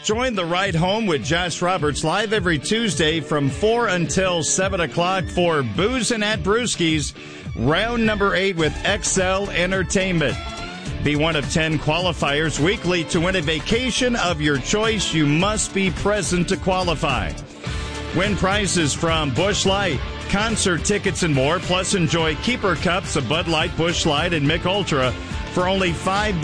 Join the ride home with Josh Roberts live every Tuesday from 4 until 7 o'clock for Boozin' at Brewski's, round number 8 with XL Entertainment. Be one of 10 qualifiers weekly to win a vacation of your choice. You must be present to qualify. Win prizes from Busch Light, concert tickets, and more. Plus, enjoy keeper cups of Bud Light, Busch Light, and Mick Ultra for only $5